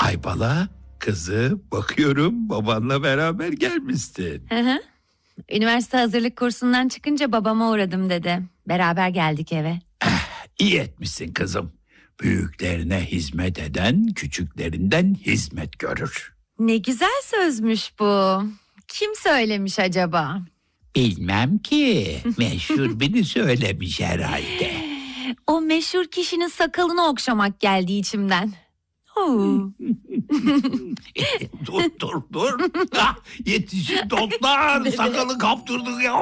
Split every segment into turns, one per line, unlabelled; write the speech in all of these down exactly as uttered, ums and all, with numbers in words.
Aybala kızı bakıyorum babanla beraber gelmişsin.
Hı hı. Üniversite hazırlık kursundan çıkınca babama uğradım dedi. Beraber geldik eve.
Eh, iyi etmişsin kızım. Büyüklerine hizmet eden küçüklerinden hizmet görür.
Ne güzel sözmüş bu. Kim söylemiş acaba?
Bilmem ki. Meşhur biri söylemiş herhalde.
O meşhur kişinin sakalını okşamak geldi içimden. Oo.
dur dur dur. Ah, yetişin toplar. Sakalı kaptırdık ya.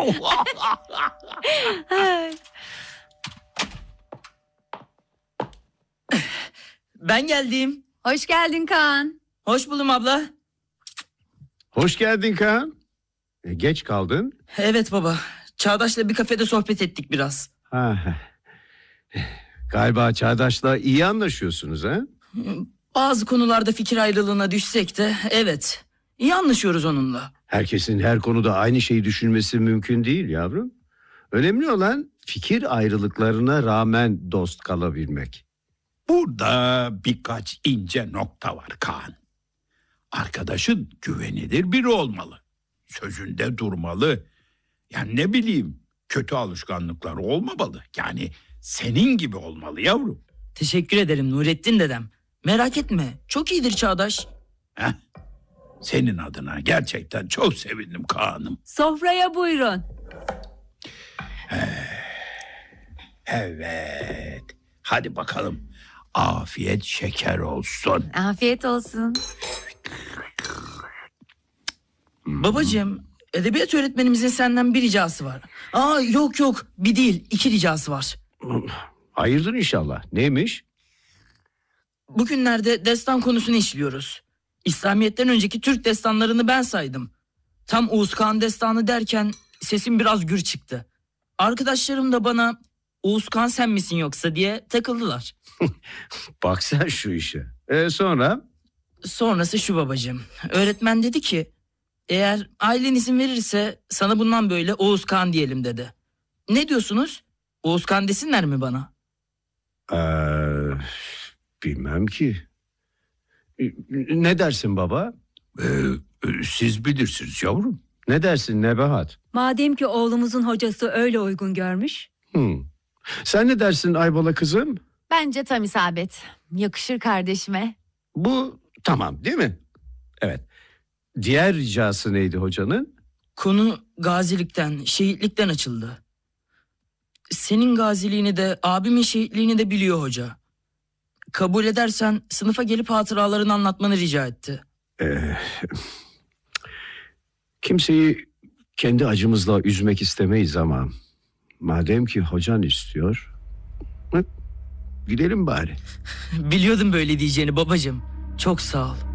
Ben geldim.
Hoş geldin Kaan.
Hoş buldum abla.
Hoş geldin Kaan. E, geç kaldın.
Evet baba. Çağdaş'la bir kafede sohbet ettik biraz.
Ha. Galiba Çağdaş'la iyi anlaşıyorsunuz ha?
Bazı konularda fikir ayrılığına düşsek de evet. İyi anlaşıyoruz onunla.
Herkesin her konuda aynı şeyi düşünmesi mümkün değil yavrum. Önemli olan fikir ayrılıklarına rağmen dost kalabilmek.
Burada birkaç ince nokta var Kaan. Arkadaşın güvenilir biri olmalı. Sözünde durmalı. Yani ne bileyim, kötü alışkanlıklar olmamalı. Yani senin gibi olmalı yavrum.
Teşekkür ederim Nurettin dedem. Merak etme, çok iyidir Çağdaş.
Heh, senin adına gerçekten çok sevindim Kaan'ım.
Sofraya buyurun.
Evet. Hadi bakalım. Afiyet şeker olsun.
Afiyet olsun.
Babacığım, edebiyat öğretmenimizin senden bir ricası var. Aa yok yok, bir değil, iki ricası var.
Hayırdır inşallah. Neymiş?
Bugünlerde destan konusunu işliyoruz. İslamiyet'ten önceki Türk destanlarını ben saydım. Tam Oğuz Kağan destanı derken sesim biraz gür çıktı. Arkadaşlarım da bana Oğuz Kağan sen misin yoksa diye takıldılar.
Bak sen şu işe. E sonra?
Sonrası şu babacığım. Öğretmen dedi ki eğer ailen izin verirse sana bundan böyle Oğuz Kağan diyelim dedi. Ne diyorsunuz? Oğuz Kağan desinler mi bana?
Ee, bilmem ki. Ne dersin baba?
Ee, siz bilirsiniz yavrum.
Ne dersin Nebahat?
Madem ki oğlumuzun hocası öyle uygun görmüş.
Hmm. Sen ne dersin Aybala kızım?
Bence tam isabet. Yakışır kardeşime.
Bu tamam değil mi? Evet. Diğer ricası neydi hocanın?
Konu gazilikten, şehitlikten açıldı. Senin gaziliğini de abimin şehitliğini de biliyor hoca. Kabul edersen sınıfa gelip hatıralarını anlatmanı rica etti.
Ee, kimseyi kendi acımızla üzmek istemeyiz ama madem ki hocan istiyor, hı, gidelim bari.
Biliyordum böyle diyeceğini babacığım. Çok sağ ol.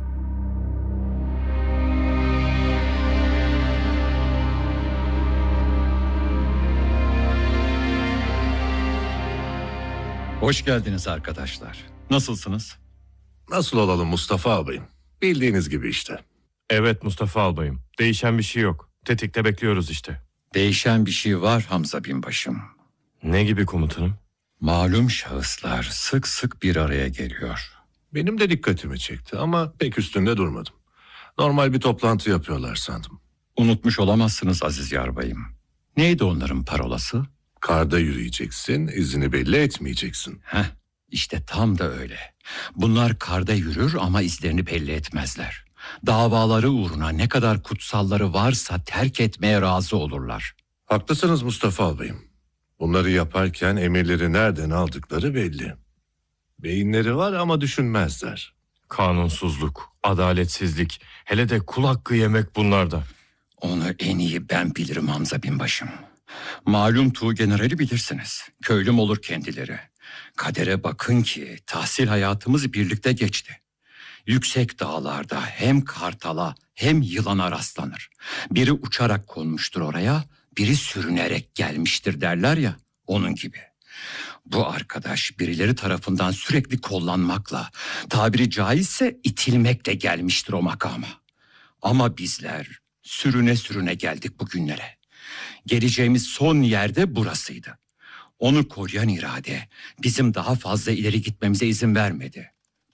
Hoş geldiniz arkadaşlar. Nasılsınız?
Nasıl olalım Mustafa ağabeyim? Bildiğiniz gibi işte.
Evet Mustafa albayım. Değişen bir şey yok. Tetikte bekliyoruz işte.
Değişen bir şey var Hamza binbaşım.
Ne gibi komutanım?
Malum şahıslar sık sık bir araya geliyor.
Benim de dikkatimi çekti ama pek üstünde durmadım. Normal bir toplantı yapıyorlar sandım.
Unutmuş olamazsınız Aziz Yarbayım. Neydi onların parolası?
Karda yürüyeceksin, izini belli etmeyeceksin.
Heh, işte tam da öyle. Bunlar karda yürür ama izlerini belli etmezler. Davaları uğruna ne kadar kutsalları varsa terk etmeye razı olurlar.
Haklısınız Mustafa ağabeyim. Bunları yaparken emirleri nereden aldıkları belli. Beyinleri var ama düşünmezler.
Kanunsuzluk, adaletsizlik, hele de kul hakkı yemek bunlarda.
Onu en iyi ben bilirim Hamza binbaşım. Malum Tuğgeneral'i bilirsiniz. Köylüm olur kendileri. Kadere bakın ki tahsil hayatımız birlikte geçti. Yüksek dağlarda hem kartala hem yılana rastlanır. Biri uçarak konmuştur oraya, biri sürünerek gelmiştir derler ya, onun gibi. Bu arkadaş birileri tarafından sürekli kollanmakla, tabiri caizse itilmekle gelmiştir o makama. Ama bizler sürüne sürüne geldik bugünlere. Geleceğimiz son yerde burasıydı. Onu koruyan irade bizim daha fazla ileri gitmemize izin vermedi.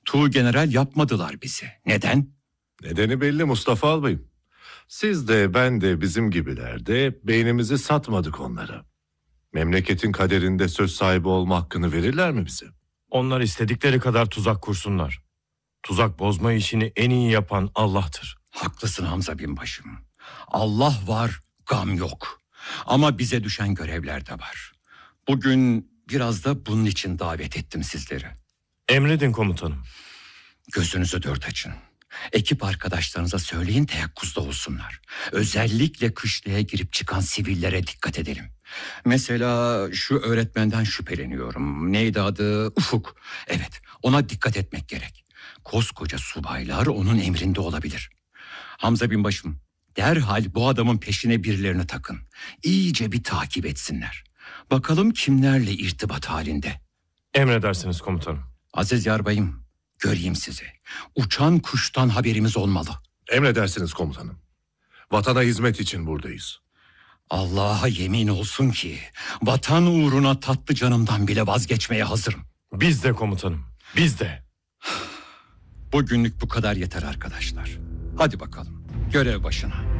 Tuğgeneral yapmadılar bizi. Neden?
Nedeni belli Mustafa Albayım. Siz de ben de bizim gibiler de beynimizi satmadık onlara. Memleketin kaderinde söz sahibi olma hakkını verirler mi bize?
Onlar istedikleri kadar tuzak kursunlar. Tuzak bozma işini en iyi yapan Allah'tır.
Haklısın Hamza binbaşım. Allah var, gam yok. Ama bize düşen görevler de var. Bugün biraz da bunun için davet ettim sizleri.
Emredin komutanım.
Gözünüzü dört açın. Ekip arkadaşlarınıza söyleyin teyakkuzda olsunlar. Özellikle kışlaya girip çıkan sivillere dikkat edelim. Mesela şu öğretmenden şüpheleniyorum. Neydi adı? Ufuk. Evet, ona dikkat etmek gerek. Koskoca subaylar onun emrinde olabilir. Hamza binbaşım, derhal bu adamın peşine birilerini takın. İyice bir takip etsinler. Bakalım kimlerle irtibat halinde.
Emredersiniz komutanım.
Aziz yarbayım, göreyim sizi. Uçan kuştan haberimiz olmalı.
Emredersiniz komutanım. Vatana hizmet için buradayız.
Allah'a yemin olsun ki vatan uğruna tatlı canımdan bile vazgeçmeye hazırım.
Biz de komutanım, biz de.
Bugünlük bu kadar yeter arkadaşlar. Hadi bakalım, görev başına.